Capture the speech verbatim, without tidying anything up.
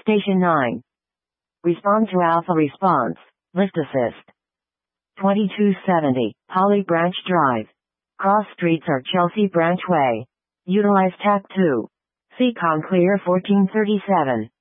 Station nine. Respond to Alpha Response. Lift Assist. twenty-two seventy, Holly Branch Drive. Cross streets are Chelsea Branch Way. Utilize T A C two. Seacon Clear fourteen thirty-seven.